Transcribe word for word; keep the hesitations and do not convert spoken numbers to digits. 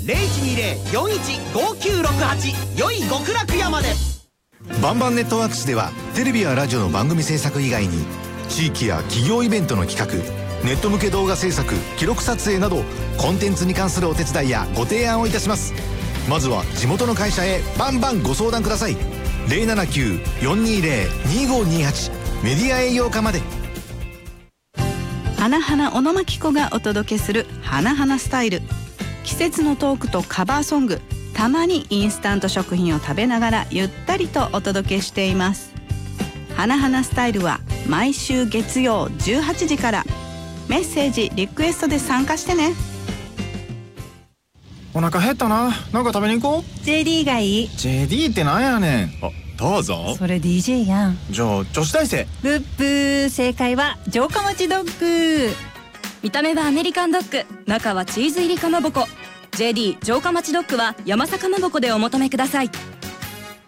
ゼロいちにゼロ よんいち ごきゅうろくはち良い極楽屋まで。 バンバンネットワークスではテレビやラジオの番組制作以外に地域や企業イベントの企画、ネット向け動画制作、記録撮影などコンテンツに関するお手伝いやご提案をいたします。まずは地元の会社へバンバンご相談ください。 ゼロななきゅう よんにゼロ にごにはち メディア営業課まで。 花々小野真紀子がお届けする花々スタイル。季節のトークとカバーソング、たまにインスタント食品を食べながらゆったりとお届けしています。花々スタイルは毎週月曜じゅうはちじから。メッセージリクエストで参加してね。 お腹減ったな。なんか食べに行こう。 ジェーディー がいい。 ジェーディー ってなんやねん。あ、どうぞ。 それ ディージェー やん。 じゃあ女子大生。 ブッブー。正解は城下町ドッグ。 見た目はアメリカンドッグ、中はチーズ入りかまぼこ。 ジェーディー 城下町ドッグは山坂かまぼこでお求めください。